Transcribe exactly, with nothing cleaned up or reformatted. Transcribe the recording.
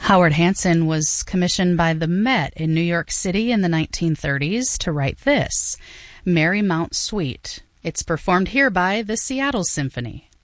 Howard Hanson was commissioned by the Met in New York City in the nineteen thirties to write this, Marymount Suite. It's performed here by the Seattle Symphony.